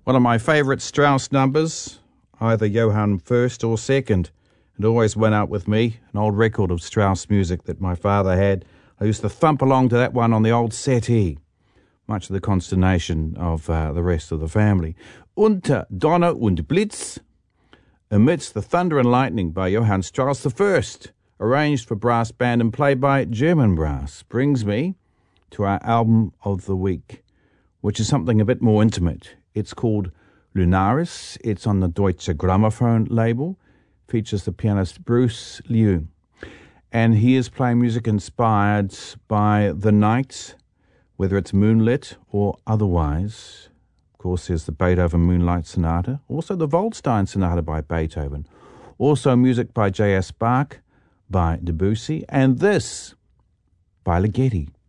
One of my favourite Strauss numbers, either Johann first or second. It always went out with me, an old record of Strauss music that my father had. I used to thump along to that one on the old settee, much to the consternation of the rest of the family. Unter Donner und Blitz, Amidst the Thunder and Lightning by Johann Strauss I, arranged for brass band and played by German brass, brings me to our album of the week, which is something a bit more intimate. It's called Lunaris. It's on the Deutsche Grammophon label. Features the pianist Bruce Liu. And he is playing music inspired by the night, whether it's moonlit or otherwise. Of course, there's the Beethoven Moonlight Sonata, also the Waldstein Sonata by Beethoven, also music by J.S. Bach, by Debussy, and this by Ligeti.